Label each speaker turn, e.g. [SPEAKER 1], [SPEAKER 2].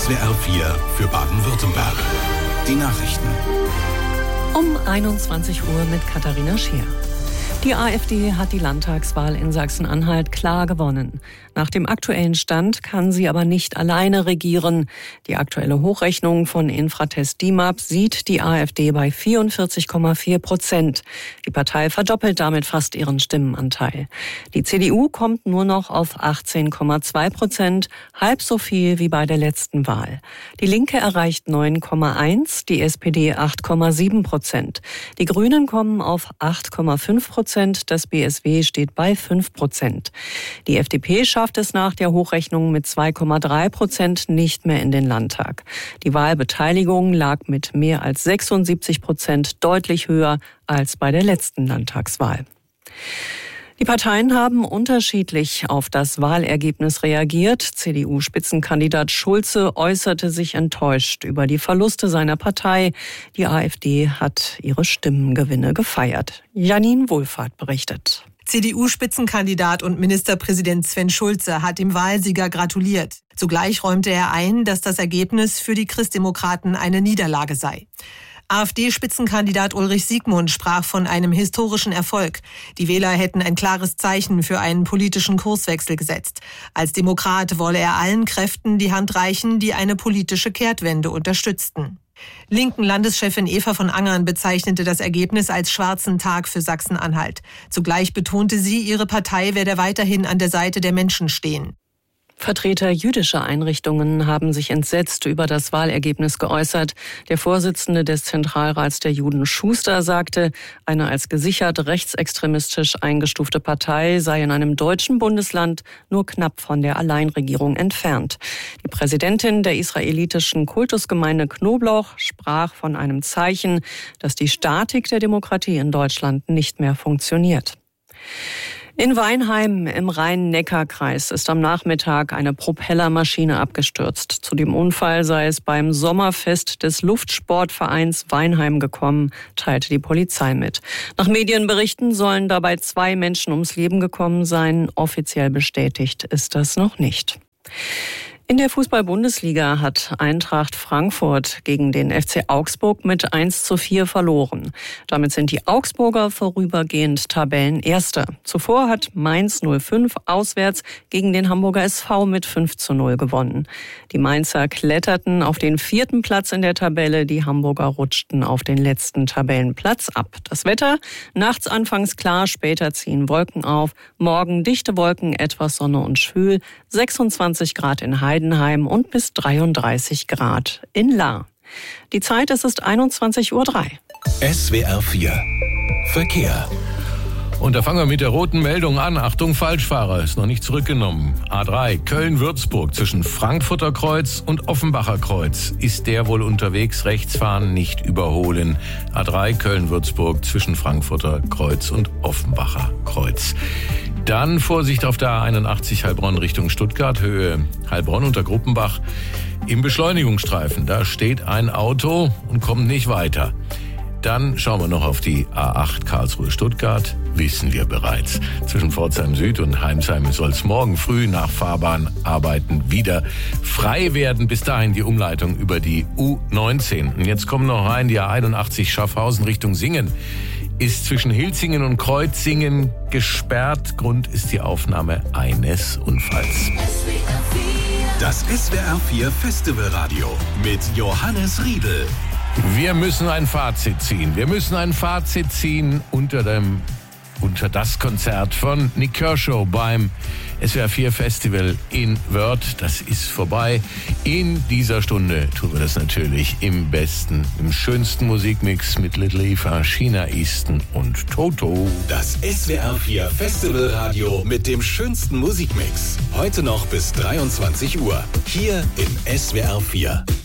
[SPEAKER 1] SWR 4 für Baden-Württemberg. Die Nachrichten.
[SPEAKER 2] Um 21 Uhr mit Katharina Scheer. Die AfD hat die Landtagswahl in Sachsen-Anhalt klar gewonnen. Nach dem aktuellen Stand kann sie aber nicht alleine regieren. Die aktuelle Hochrechnung von Infratest DIMAP sieht die AfD bei 44,4%. Die Partei verdoppelt damit fast ihren Stimmenanteil. Die CDU kommt nur noch auf 18,2%, halb so viel wie bei der letzten Wahl. Die Linke erreicht 9,1%, die SPD 8,7%. Die Grünen kommen auf 8,5%. Das BSW steht bei 5%. Die FDP schafft es nach der Hochrechnung mit 2,3% nicht mehr in den Landtag. Die Wahlbeteiligung lag mit mehr als 76% deutlich höher als bei der letzten Landtagswahl. Die Parteien haben unterschiedlich auf das Wahlergebnis reagiert. CDU-Spitzenkandidat Schulze äußerte sich enttäuscht über die Verluste seiner Partei. Die AfD hat ihre Stimmengewinne gefeiert. Janine Wohlfahrt berichtet.
[SPEAKER 3] CDU-Spitzenkandidat und Ministerpräsident Sven Schulze hat dem Wahlsieger gratuliert. Zugleich räumte er ein, dass das Ergebnis für die Christdemokraten eine Niederlage sei. AfD-Spitzenkandidat Ulrich Siegmund sprach von einem historischen Erfolg. Die Wähler hätten ein klares Zeichen für einen politischen Kurswechsel gesetzt. Als Demokrat wolle er allen Kräften die Hand reichen, die eine politische Kehrtwende unterstützten. Linken Landeschefin Eva von Angern bezeichnete das Ergebnis als schwarzen Tag für Sachsen-Anhalt. Zugleich betonte sie, ihre Partei werde weiterhin an der Seite der Menschen stehen.
[SPEAKER 2] Vertreter jüdischer Einrichtungen haben sich entsetzt über das Wahlergebnis geäußert. Der Vorsitzende des Zentralrats der Juden Schuster sagte, eine als gesichert rechtsextremistisch eingestufte Partei sei in einem deutschen Bundesland nur knapp von der Alleinregierung entfernt. Die Präsidentin der israelitischen Kultusgemeinde Knoblauch sprach von einem Zeichen, dass die Statik der Demokratie in Deutschland nicht mehr funktioniert. In Weinheim im Rhein-Neckar-Kreis ist am Nachmittag eine Propellermaschine abgestürzt. Zu dem Unfall sei es beim Sommerfest des Luftsportvereins Weinheim gekommen, teilte die Polizei mit. Nach Medienberichten sollen dabei 2 Menschen ums Leben gekommen sein. Offiziell bestätigt ist das noch nicht. In der Fußball-Bundesliga hat Eintracht Frankfurt gegen den FC Augsburg mit 1:4 verloren. Damit sind die Augsburger vorübergehend Tabellenerster. Zuvor hat Mainz 05 auswärts gegen den Hamburger SV mit 5:0 gewonnen. Die Mainzer kletterten auf den 4. Platz in der Tabelle, die Hamburger rutschten auf den letzten Tabellenplatz ab. Das Wetter, nachts anfangs klar, später ziehen Wolken auf. Morgen dichte Wolken, etwas Sonne und schwül, 26 Grad in Heidenheim und bis 33 Grad in Lahr. Die Zeit, es ist 21:03 Uhr.
[SPEAKER 1] SWR 4 Verkehr.
[SPEAKER 4] Und da fangen wir mit der roten Meldung an. Achtung, Falschfahrer, ist noch nicht zurückgenommen. A3 Köln-Würzburg zwischen Frankfurter Kreuz und Offenbacher Kreuz. Ist der wohl unterwegs? Rechts fahren, nicht überholen. A3 Köln-Würzburg zwischen Frankfurter Kreuz und Offenbacher Kreuz. Dann Vorsicht auf der A81 Heilbronn Richtung Stuttgart, Höhe Heilbronn unter Gruppenbach. Im Beschleunigungsstreifen, da steht ein Auto und kommt nicht weiter. Dann schauen wir noch auf die A8 Karlsruhe-Stuttgart, wissen wir bereits. Zwischen Pforzheim Süd und Heimsheim soll es morgen früh nach Fahrbahnarbeiten wieder frei werden. Bis dahin die Umleitung über die U19. Und jetzt kommen noch rein die A81 Schaffhausen Richtung Singen. Ist zwischen Hilzingen und Kreuzingen gesperrt. Grund ist die Aufnahme eines Unfalls.
[SPEAKER 1] Das SWR 4 Festivalradio mit Johannes Riedel.
[SPEAKER 4] Wir müssen ein Fazit ziehen. Wir müssen ein Fazit ziehen unter das Konzert von Nik Kershaw beim SWR 4 Festival in Wörth. Das ist vorbei. In dieser Stunde tun wir das natürlich im schönsten Musikmix mit Little Eva, China Easton und Toto.
[SPEAKER 1] Das SWR 4 Festivalradio mit dem schönsten Musikmix. Heute noch bis 23 Uhr. Hier im SWR 4.